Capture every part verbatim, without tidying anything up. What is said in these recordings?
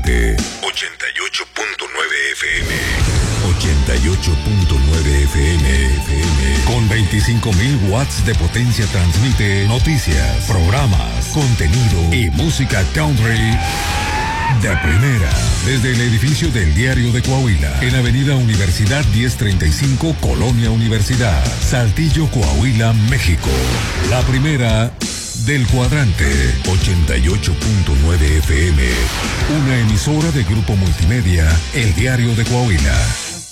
transmite ochenta y ocho punto nueve F M. ochenta y ocho punto nueve F M. F M. Con veinticinco mil watts de potencia transmite noticias, programas, contenido y música country de primera. Desde el edificio del Diario de Coahuila, en Avenida Universidad diez treinta y cinco, Colonia Universidad, Saltillo, Coahuila, México. La primera del cuadrante. ochenta y ocho punto nueve F M. Una emisora de Grupo Multimedia, El Diario de Coahuila.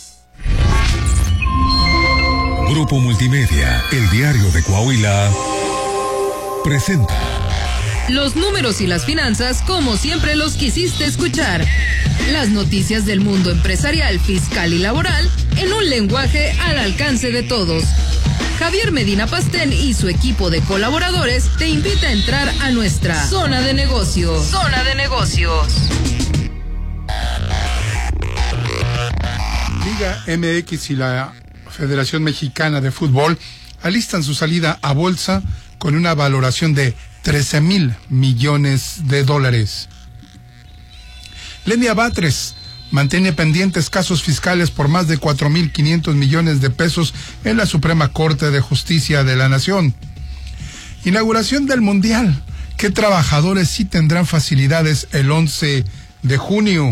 Grupo Multimedia, El Diario de Coahuila, presenta los números y las finanzas como siempre los quisiste escuchar. Las noticias del mundo empresarial, fiscal y laboral en un lenguaje al alcance de todos. Javier Medina Pastén y su equipo de colaboradores te invita a entrar a nuestra zona de negocios. Zona de negocios. Liga M X y la Federación Mexicana de Fútbol alistan su salida a bolsa con una valoración de trece mil millones de dólares. Lenia Batres mantiene pendientes casos fiscales por más de cuatro mil quinientos millones de pesos en la Suprema Corte de Justicia de la Nación. Inauguración del Mundial. ¿Qué trabajadores sí tendrán facilidades el once de junio?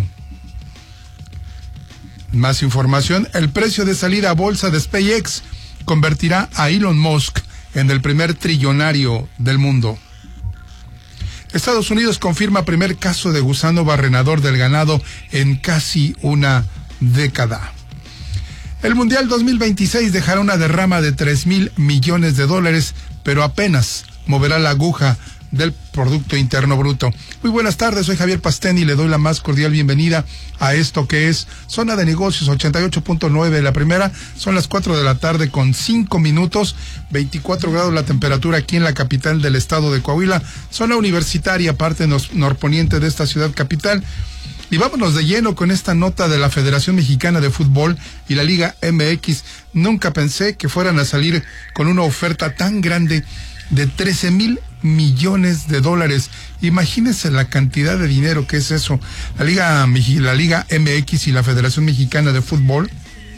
Más información. El precio de salida a bolsa de SpaceX convertirá a Elon Musk en el primer trillonario del mundo. Estados Unidos confirma primer caso de gusano barrenador del ganado en casi una década. El Mundial dos mil veintiséis dejará una derrama de tres mil millones de dólares, pero apenas moverá la aguja del Producto Interno Bruto. Muy buenas tardes, soy Javier Pastén y le doy la más cordial bienvenida a esto que es Zona de Negocios ochenta y ocho punto nueve. La primera, son las cuatro de la tarde con cinco minutos, veinticuatro grados la temperatura aquí en la capital del estado de Coahuila, zona universitaria, parte norponiente de esta ciudad capital. Y vámonos de lleno con esta nota de la Federación Mexicana de Fútbol y la Liga M X. Nunca pensé que fueran a salir con una oferta tan grande de trece mil millones de dólares. Imagínense la cantidad de dinero que es eso. La Liga, la Liga M X y la Federación Mexicana de Fútbol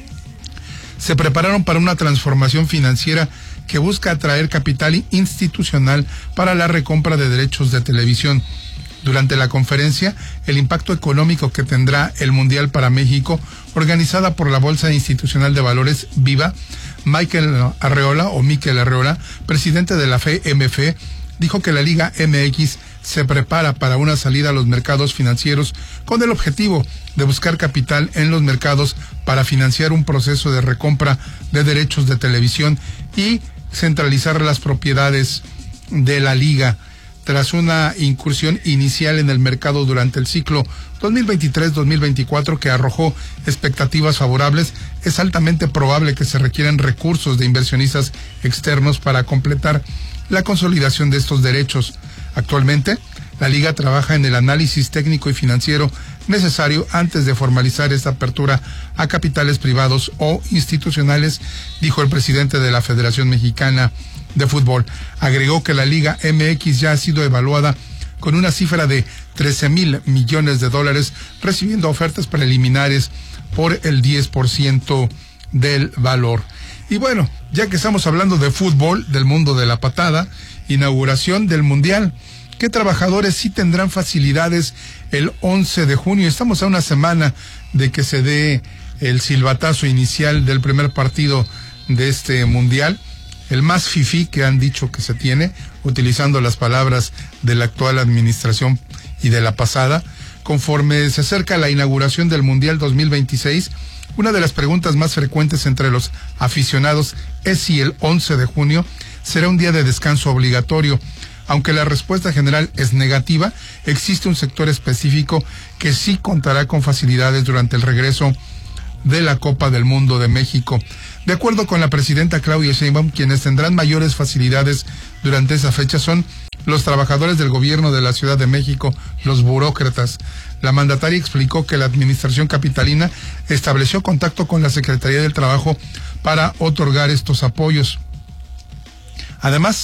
se prepararon para una transformación financiera que busca atraer capital institucional para la recompra de derechos de televisión. Durante la conferencia, el impacto económico que tendrá el Mundial para México, organizada por la Bolsa Institucional de Valores Viva, Michael Arreola o Miquel Arreola, presidente de la F E M F, dijo que la Liga M X se prepara para una salida a los mercados financieros con el objetivo de buscar capital en los mercados para financiar un proceso de recompra de derechos de televisión y centralizar las propiedades de la liga. Tras una incursión inicial en el mercado durante el ciclo dos mil veintitrés dos mil veinticuatro que arrojó expectativas favorables, es altamente probable que se requieran recursos de inversionistas externos para completar la consolidación de estos derechos. Actualmente, la Liga trabaja en el análisis técnico y financiero necesario antes de formalizar esta apertura a capitales privados o institucionales, dijo el presidente de la Federación Mexicana de Fútbol. Agregó que la Liga M X ya ha sido evaluada con una cifra de trece mil millones de dólares, recibiendo ofertas preliminares por el diez por ciento del valor. Y bueno, ya que estamos hablando de fútbol, del mundo de la patada, inauguración del Mundial. ¿Qué trabajadores sí tendrán facilidades el once de junio? Estamos a una semana de que se dé el silbatazo inicial del primer partido de este Mundial. El más fifí que han dicho que se tiene, utilizando las palabras de la actual administración y de la pasada. Conforme se acerca la inauguración del Mundial dos mil veintiséis, una de las preguntas más frecuentes entre los aficionados es si el once de junio será un día de descanso obligatorio. Aunque la respuesta general es negativa, existe un sector específico que sí contará con facilidades durante el regreso de la Copa del Mundo de México. De acuerdo con la presidenta Claudia Sheinbaum, quienes tendrán mayores facilidades durante esa fecha son los trabajadores del gobierno de la Ciudad de México, los burócratas. La mandataria explicó que la administración capitalina estableció contacto con la Secretaría del Trabajo para otorgar estos apoyos. Además,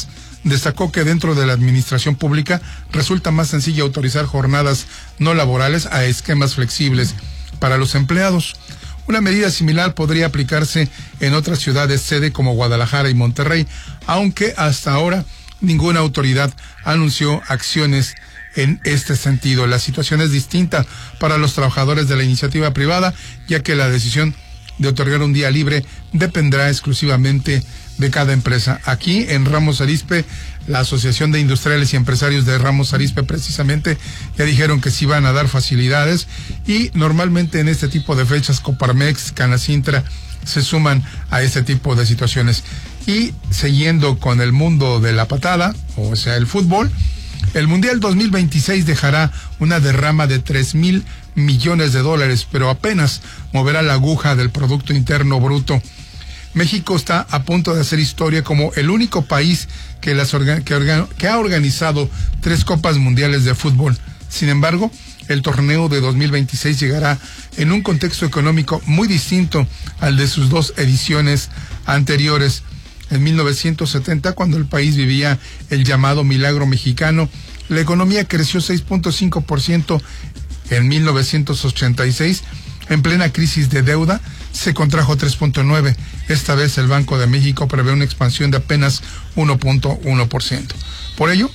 destacó que dentro de la administración pública resulta más sencillo autorizar jornadas no laborales a esquemas flexibles para los empleados. Una medida similar podría aplicarse en otras ciudades sede como Guadalajara y Monterrey, aunque hasta ahora ninguna autoridad anunció acciones en este sentido. La situación es distinta para los trabajadores de la iniciativa privada, ya que la decisión de otorgar un día libre dependerá exclusivamente de cada empresa. Aquí en Ramos Arizpe, la Asociación de Industriales y Empresarios de Ramos Arizpe precisamente ya dijeron que sí van a dar facilidades, y normalmente en este tipo de fechas Coparmex, Canacintra se suman a este tipo de situaciones. Y siguiendo con el mundo de la patada, o sea el fútbol, el Mundial dos mil veintiséis dejará una derrama de tres mil millones de dólares, pero apenas moverá la aguja del Producto Interno Bruto. México está a punto de hacer historia como el único país que, las orga, que, orga, que ha organizado tres Copas Mundiales de Fútbol. Sin embargo, el torneo de dos mil veintiséis llegará en un contexto económico muy distinto al de sus dos ediciones anteriores. En mil novecientos setenta, cuando el país vivía el llamado milagro mexicano, la economía creció seis punto cinco por ciento. En mil novecientos ochenta y seis, en plena crisis de deuda, se contrajo tres punto nueve por ciento. Esta vez el Banco de México prevé una expansión de apenas uno punto uno por ciento. Por ello,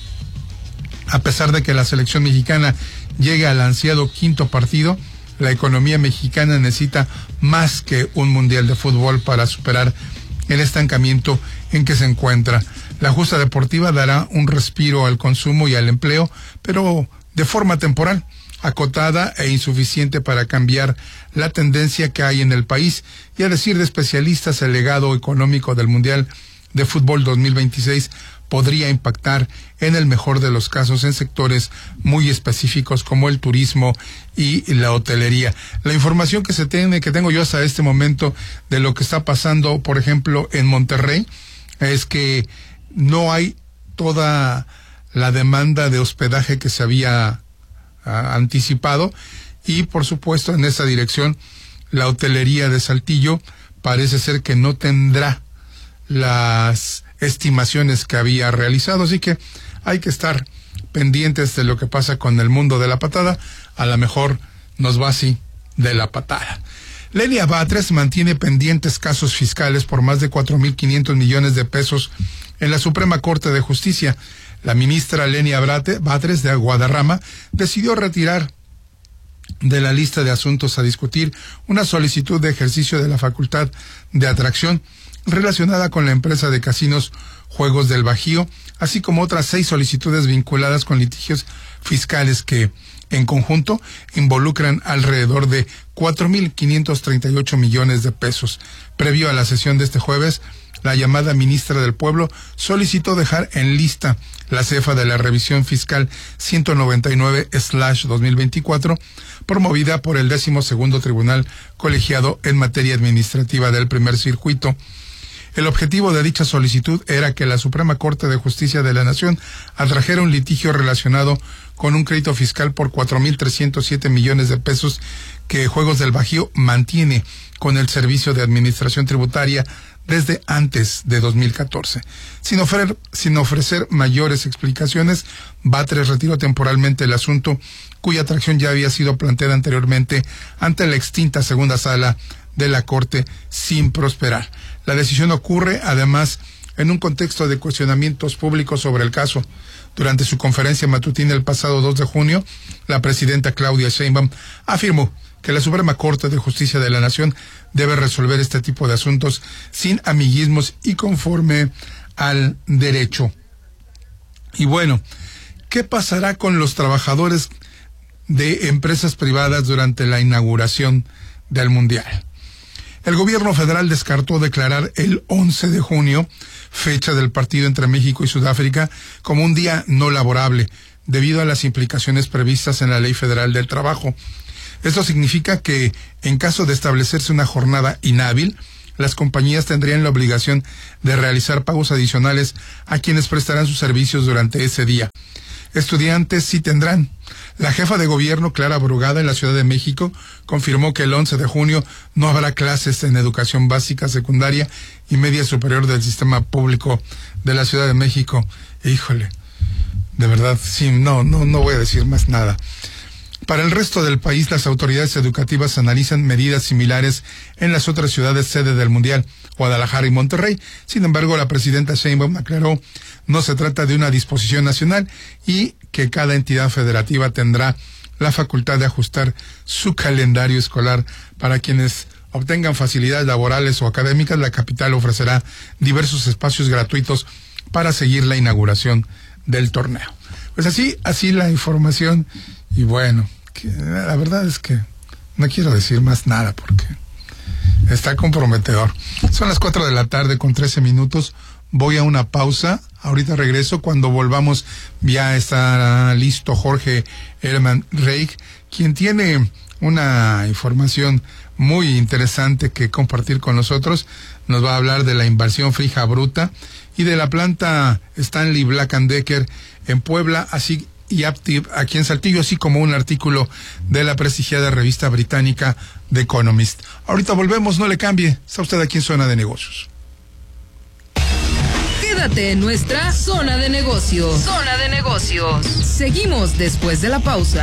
a pesar de que la selección mexicana llegue al ansiado quinto partido, la economía mexicana necesita más que un mundial de fútbol para superar el estancamiento en que se encuentra. La justa deportiva dará un respiro al consumo y al empleo, pero de forma temporal, acotada e insuficiente para cambiar la tendencia que hay en el país, y a decir de especialistas, el legado económico del Mundial de Fútbol dos mil veintiséis podría impactar, en el mejor de los casos, en sectores muy específicos como el turismo y la hotelería. La información que se tiene, que tengo yo hasta este momento de lo que está pasando, por ejemplo, en Monterrey, es que no hay toda la demanda de hospedaje que se había anticipado, y por supuesto en esa dirección la hotelería de Saltillo parece ser que no tendrá las estimaciones que había realizado, así que hay que estar pendientes de lo que pasa con el mundo de la patada. A lo mejor nos va así de la patada. Lenia Batres mantiene pendientes casos fiscales por más de cuatro mil quinientos millones de pesos en la Suprema Corte de Justicia. La ministra Lenia Batres de Guadarrama decidió retirar de la lista de asuntos a discutir una solicitud de ejercicio de la facultad de atracción relacionada con la empresa de casinos Juegos del Bajío, así como otras seis solicitudes vinculadas con litigios fiscales que, en conjunto, involucran alrededor de cuatro mil quinientos treinta y ocho millones de pesos. Previo a la sesión de este jueves, la llamada ministra del Pueblo solicitó dejar en lista la cefa de la revisión fiscal ciento noventa y nueve slash dos mil veinticuatro, promovida por el décimo segundo Tribunal Colegiado en materia administrativa del primer circuito. El objetivo de dicha solicitud era que la Suprema Corte de Justicia de la Nación atrajera un litigio relacionado con un crédito fiscal por cuatro mil trescientos siete millones de pesos que Juegos del Bajío mantiene con el Servicio de Administración Tributaria desde antes de dos mil catorce. Sin ofrecer, sin ofrecer mayores explicaciones, Batres retiró temporalmente el asunto, cuya atracción ya había sido planteada anteriormente ante la extinta segunda sala de la Corte, sin prosperar. La decisión ocurre, además, en un contexto de cuestionamientos públicos sobre el caso. Durante su conferencia matutina el pasado dos de junio, la presidenta Claudia Sheinbaum afirmó que la Suprema Corte de Justicia de la Nación debe resolver este tipo de asuntos sin amiguismos y conforme al derecho. Y bueno, ¿qué pasará con los trabajadores de empresas privadas durante la inauguración del Mundial? El gobierno federal descartó declarar el once de junio, fecha del partido entre México y Sudáfrica, como un día no laborable, debido a las implicaciones previstas en la Ley Federal del Trabajo. Esto significa que, en caso de establecerse una jornada inhábil, las compañías tendrían la obligación de realizar pagos adicionales a quienes prestarán sus servicios durante ese día. Estudiantes sí tendrán. La jefa de gobierno, Clara Brugada, en la Ciudad de México, confirmó que el once de junio no habrá clases en educación básica, secundaria y media superior del sistema público de la Ciudad de México, híjole, de verdad, sí, no, no, no voy a decir más nada. Para el resto del país, las autoridades educativas analizan medidas similares en las otras ciudades sede del Mundial, Guadalajara y Monterrey. Sin embargo, la presidenta Sheinbaum aclaró, no se trata de una disposición nacional y que cada entidad federativa tendrá la facultad de ajustar su calendario escolar. Para quienes obtengan facilidades laborales o académicas, la capital ofrecerá diversos espacios gratuitos para seguir la inauguración del torneo. Pues así, así la información, y bueno, que la verdad es que no quiero decir más nada porque está comprometedor. Son las cuatro de la tarde con trece minutos, voy a una pausa, ahorita regreso. Cuando volvamos ya estará listo Jorge Herman Reich, quien tiene una información muy interesante que compartir con nosotros. Nos va a hablar de la inversión fija bruta y de la planta Stanley Black and Decker en Puebla, así y Aptiv aquí en Saltillo, así como un artículo de la prestigiada revista británica The Economist. Ahorita volvemos, no le cambie, está usted aquí en Zona de Negocios. Quédate en nuestra Zona de Negocios. Zona de Negocios. Seguimos después de la pausa.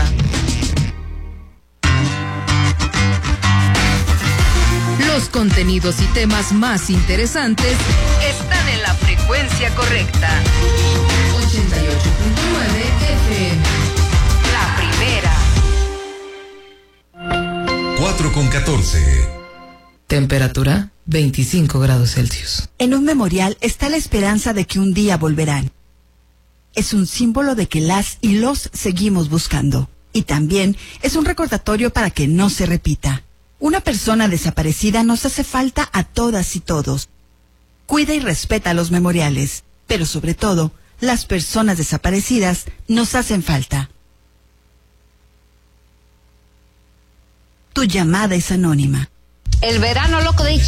Los contenidos y temas más interesantes están en la frecuencia correcta. ochenta y ocho punto nueve F M. La primera. cuatro con catorce. Temperatura veinticinco grados Celsius. En un memorial está la esperanza de que un día volverán. Es un símbolo de que las y los seguimos buscando. Y también es un recordatorio para que no se repita. Una persona desaparecida nos hace falta a todas y todos. Cuida y respeta los memoriales, pero sobre todo, las personas desaparecidas nos hacen falta. Tu llamada es anónima. El verano loco de